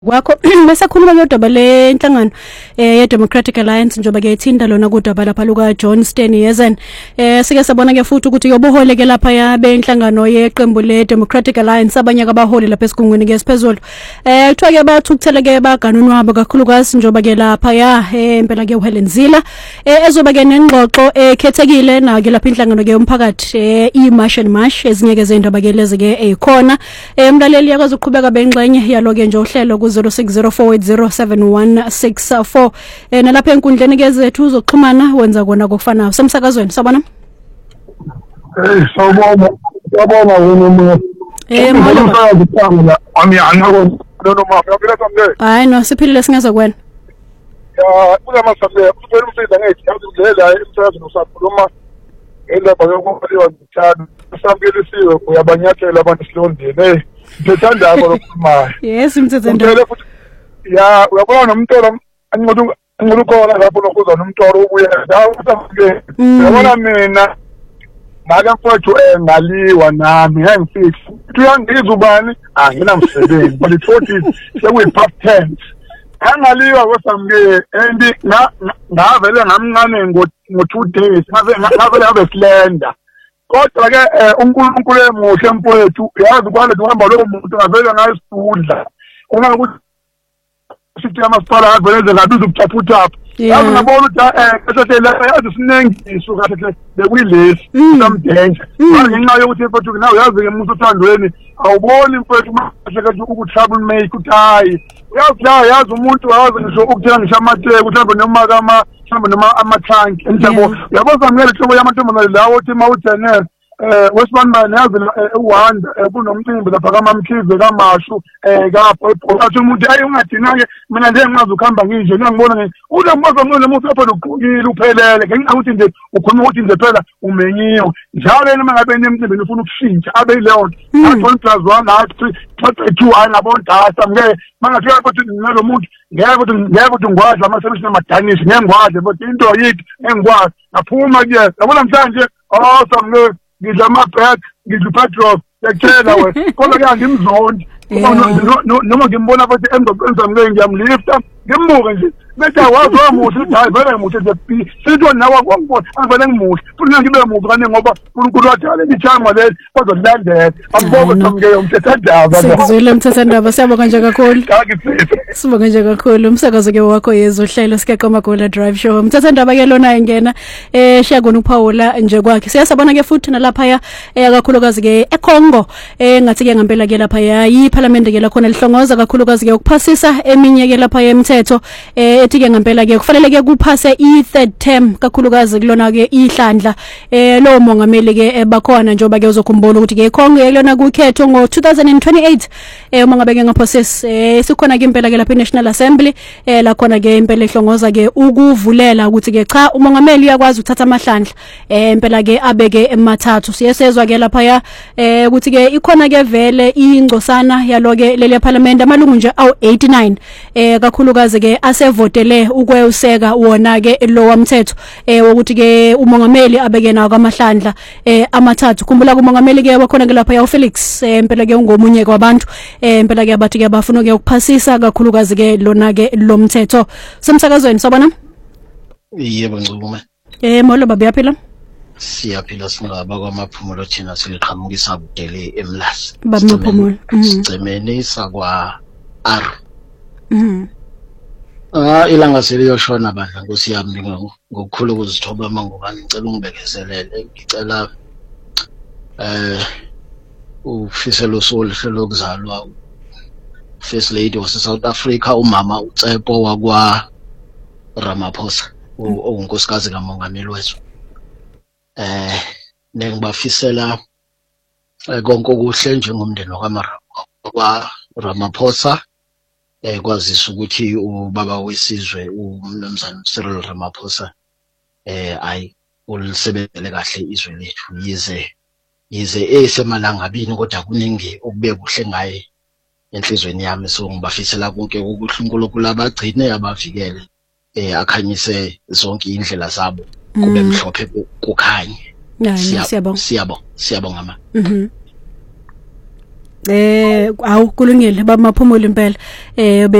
Wakho besakhuluma kodaba le inhlangano ye Democratic Alliance njoba ke ithinda lona kodaba lapha luka John Steenhuisen sike sabona ke futhi ukuthi yobuhole ke lapha ya benhlangano yeqembu le Democratic Alliance abanye abaholi lapha esigungwini ke siphezulu kuthiwa ke bathukuthele ke baganunwabo kakhulukazi njoba ke lapha ya impela ke uHelen Zille ezoba ke nengxoxo ekhethekile na ke lapha inhlangano ke umphakathi iMarsh and Marsh ezinye ke zendaba ke lezi ke ekhona umlaleli yakwazi ukuqhubeka bengxenye yaloke nje uhlelo 0604807164 nalapha enkundleni ke zethu uzoxhumana wenza kona kokufanayo semsakazweni sabona sawubona wena molo amiyana noma ngapela samle hayi no siphilile singeza kwena ya kulama samle kuphela umsebenzi ngithi yazidlela emsakazweni usakhuluma elapha ngokuliwa ngithanda samkelisiwe uyabanyathela abantu silondeni ngithanda lokukhuluma yes imthethendo ya uyabona nomntoro angiqodu khona lapho lokuza nomntoro ubuye ngawusamke yabona mina maka mfowethu ngaliwa nami ngifix uyangizwa ubani anginamsebenzi but it sekuyi past tense angaliwa kwesamke and ngavele ngamncane ngo 2 days ngavele habe slender kodwa ke uNkulunkulu emuhle mfowethu yazi kwale kuhamba lo muntu ngavele ngayisifudla uma ukuthi sithi amasipala aveleze ngabiza ukuchaphutha yazi ngabona ukuthi la yazi sinengiso kahle bekuyilesi samdenja ngenxa yokuthi mfowethu nawe yazi ke umuntu uthandweni awuboni mfowethu mase ukuthi make uthayi yazi umuntu wazi ngisho ukuthenga ngisho amathe mhlawumbe noma kama mhlawumbe noma amathanki njalo yabona ngeke hlobo yamantombazane lawo uthi mawuthene wesibani yazi uwanda kunomcimbi lapha kaMamkhize kaMashu kapho athi umuntu ayungadina ke mina nje ngimazi ukuhamba nginje ngiyangibona ule mbazo ngone umuntu lapha uqhukile uphelele ngenxa ukuthi nje ukhuluma ukuthi nje phela umenyiwe njalo yena mangabe nemcimbi ufuna ukushintsha abe yileyo nto +1 2 ayingabona data ngeke mangafika ukuthi nalo muntu ngeke ukuthi ngikwazi amasebenzi namadanishi ngengikwazi but into yithi engikwazi ngaphuma ke yabona mhlanje samle ngidla amabhek ngidla petrol yakutshela wena kodwa ke angimzondi noma ngimbona futhi emzokwenza ngeke ngiyamlifta ngimbuke nje bese wazi wamuhle ukuthi hayi vele ngimuhle nje sithi nawe kwangibona angivele ngimuhle futhi ngibe muhle kane ngoba uNkulunkulu wadala ithangwa leli bazolandela ambonge samke umthethadaba sikuzwile umthethadaba siyabonga nje kakhulu sibonga nje kakhulu umsakazo ke wakho yezohlelo sikaqoma Gola Drive Show umthethadaba ke lona ingena shiyakona uPaula nje kwakhe siyasabona ke futhi nalapha ya kakhulukazi ke eCongo ngathi ke ngempela ke lapha ya iParliament ke lakhona lihlongoza kakhulukazi ke ukuphasisa eminye ke lapha yemithetho ethi ke ngempela ke kufanele ke kuphase i3rd term kakhulukazi kulona ke ihlandla lo mongameli ke bakhona njoba ke uzokhumbula ukuthi ke eCongo yelona kukhetho ngo 2028 uma ngabe ke ngaphoses sikhona ke impela ke lapha iNational Assembly la khona ke impela ehlongoza ke ukuvulela ukuthi ke cha umongameli uyakwazi ukuthatha amahlandla impela ke abeke emathathu siyesezwa ke lapha ya ukuthi ke ikhona ke vele ingcosana yaloke leli parliament amalungu nje awu 89 kakhulukazi ke asevotele ukweyuseka wona ke lo wamthetho wokuthi ke umongameli abeke nawo kwamahlandla amathathu khumbula kumongameli ke wakhona ke lapha ya uFelix impela ke ungomunye kwabantu impela ke abathi ke bafuna ke ukuphasisa kakhulukazi ke lona ke lomthetho semsakazweni sabona yebo ngcume molo baba yaphila siyaphila singaba kwamaphumulo thina siliqhamukisa kudele eMlazi baba maphumulo sicemene sakwa R ilanga seliyoshona bandla Nkosi yami ngokukhulu ukuzithoba mangubani ngicela ungibekezelele ngicela ufisela usuku lokuzalwa First Lady wase South Africa umama uTsepo wakwa Ramaphosa unkosikazi kamongameli wethu ngibafisela konke okuhle njengomndeni wakwa Ramaphosa kwazisa ukuthi ubaba wesizwe uMnumzane Cyril Ramaphosa ulisebenzele kahle izwe lethu yize esemalangabini kodwa kuningi okube kuhle ngaye enhlizweni yami so ngibafisela konke okuhle uNkulunkulu abagcine abavikele akhanyise zonke indlela zabo kube mhlophe kukhanye siyabonga siyabonga mama Awukulungile baba Maphumulo impela